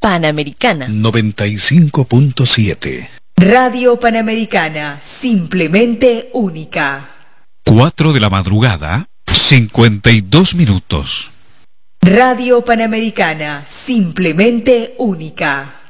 Panamericana 95.7. Radio Panamericana, simplemente única. 4 de la madrugada, 52 minutos. Radio Panamericana, simplemente única.